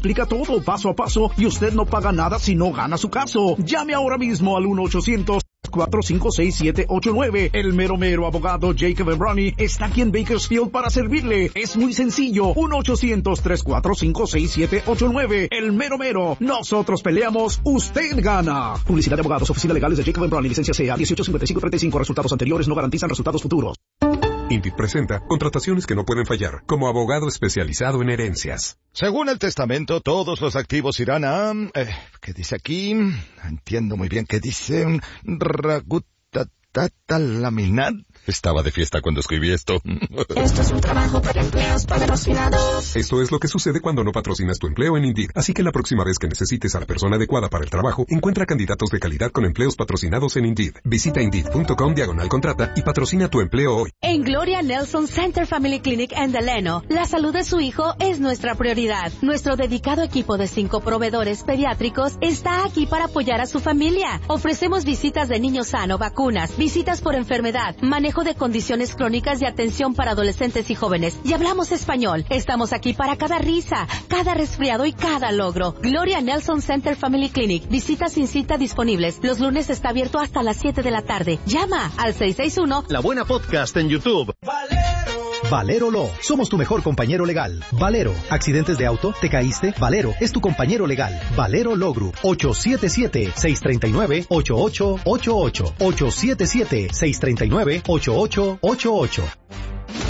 explica todo paso a paso y usted no paga nada si no gana su caso. Llame ahora mismo al 1-800-456-789. El mero mero abogado Jacob Embrani está aquí en Bakersfield para servirle. Es muy sencillo. 1-800-345-6789. El mero mero. Nosotros peleamos, usted gana. Publicidad de abogados, oficina legales de Jacob Embrani, licencia CA 185535. Resultados anteriores no garantizan resultados futuros. Indeed presenta contrataciones que no pueden fallar, como abogado especializado en herencias. Según el testamento, todos los activos irán a... ¿qué dice aquí? No entiendo muy bien qué dice. Laminar. Estaba de fiesta cuando escribí esto. Esto es un trabajo para empleos patrocinados. Esto es lo que sucede cuando no patrocinas tu empleo en Indeed. Así que la próxima vez que necesites a la persona adecuada para el trabajo, encuentra candidatos de calidad con empleos patrocinados en Indeed. Visita Indeed.com/contrata y patrocina tu empleo hoy. En Gloria Nelson Center Family Clinic en Delano, la salud de su hijo es nuestra prioridad. Nuestro dedicado equipo de 5 proveedores pediátricos está aquí para apoyar a su familia. Ofrecemos visitas de niño sano, vacunas, visitas por enfermedad, manejo de condiciones crónicas y atención para adolescentes y jóvenes. Y hablamos español. Estamos aquí para cada risa, cada resfriado y cada logro. Gloria Nelson Center Family Clinic. Visitas sin cita disponibles. Los lunes está abierto hasta las 7 de la tarde. Llama al 661. La Buena Podcast en YouTube. Valero Law. Somos tu mejor compañero legal. Valero. ¿Accidentes de auto? ¿Te caíste? Valero es tu compañero legal. Valero Law Group. 877-639-8888. 877-639-8888.